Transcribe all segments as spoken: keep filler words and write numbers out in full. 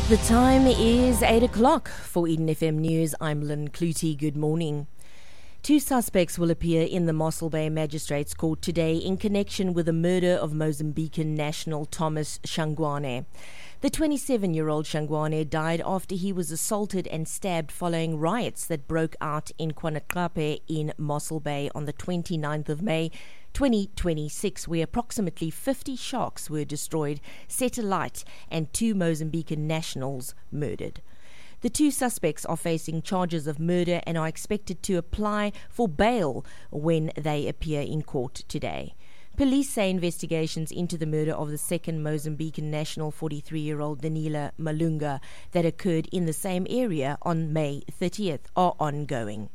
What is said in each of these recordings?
The time is eight o'clock. For Eden F M News, I'm Lynn Clutie. Good morning. Two suspects will appear in the Mossel Bay Magistrates Court today in connection with the murder of Mozambican national Thomas Shangwane. The twenty-seven-year-old Shangwane died after he was assaulted and stabbed following riots that broke out in KwaNoqape in Mossel Bay on the twenty-ninth of May twenty twenty-six, where approximately fifty sharks were destroyed, set alight, and two Mozambican nationals murdered. The two suspects are facing charges of murder and are expected to apply for bail when they appear in court today. Police say investigations into the murder of the second Mozambican national, forty-three-year-old Danila Malunga, that occurred in the same area on May thirtieth are ongoing.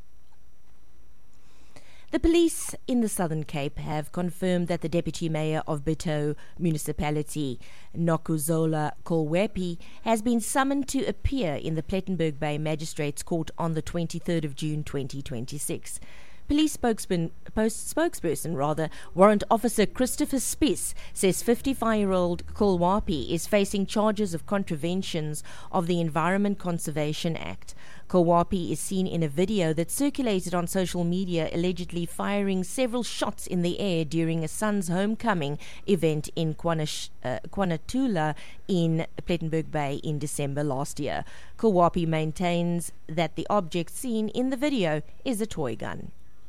The police in the Southern Cape have confirmed that the Deputy Mayor of Beto Municipality, Nokuzola Kolwepi, has been summoned to appear in the Plettenberg Bay Magistrates Court on the twenty-third of June twenty twenty-six. Police spokesman, post spokesperson rather, Warrant Officer Christopher Spies says fifty-five-year-old Kolwepi is facing charges of contraventions of the Environment Conservation Act. Kolwepi is seen in a video that circulated on social media allegedly firing several shots in the air during a son's homecoming event in Kwanash, uh, Kwanatula in Plettenberg Bay in December last year. Kolwepi maintains that the object seen in the video is a toy gun.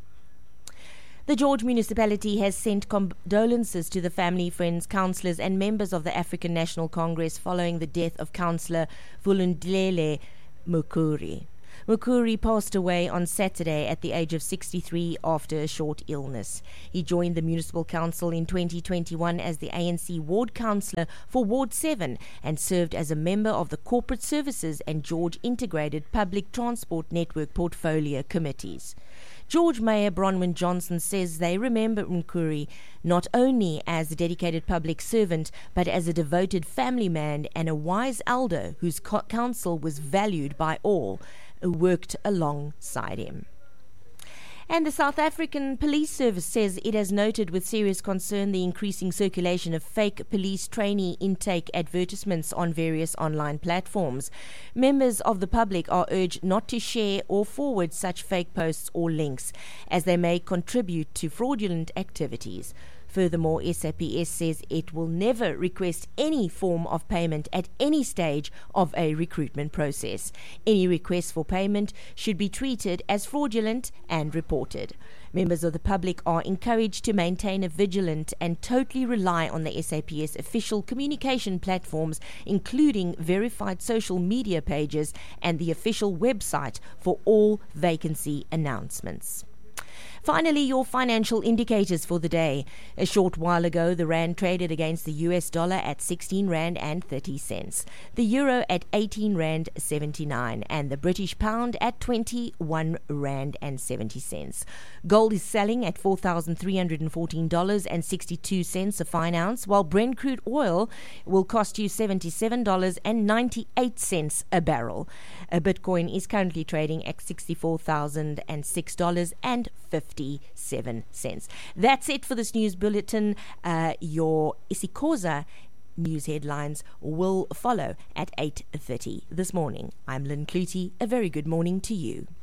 The George Municipality has sent condolences to the family, friends, councillors and members of the African National Congress following the death of Councillor Vulindlele Mukuri. Mukuri passed away on Saturday at the age of sixty-three after a short illness. He joined the Municipal Council in twenty twenty-one as the A N C Ward Councillor for Ward seven and served as a member of the Corporate Services and George Integrated Public Transport Network Portfolio Committees. George Mayor Bronwyn Johnson says they remember Mukuri not only as a dedicated public servant, but as a devoted family man and a wise elder whose co- counsel was valued by all who worked alongside him. And the South African Police Service says it has noted with serious concern the increasing circulation of fake police trainee intake advertisements on various online platforms. Members of the public are urged not to share or forward such fake posts or links, as they may contribute to fraudulent activities. Furthermore, S A P S says it will never request any form of payment at any stage of a recruitment process. Any request for payment should be treated as fraudulent and reported. Members of the public are encouraged to maintain a vigilant and totally rely on the S A P S official communication platforms, including verified social media pages and the official website for all vacancy announcements. Finally, your financial indicators for the day. A short while ago, the rand traded against the U S dollar at sixteen rand and thirty cents, the euro at eighteen rand seventy-nine, and the British pound at twenty-one rand and seventy cents. Gold is selling at four thousand three hundred fourteen dollars and sixty-two cents a fine ounce, while Brent crude oil will cost you seventy-seven dollars and ninety-eight cents a barrel. A Bitcoin is currently trading at sixty-four thousand six dollars and fifty-seven cents. That's it for this news bulletin. Uh, your isiXhosa news headlines will follow at eight thirty this morning. I'm Lynn Clutie. A very good morning to you.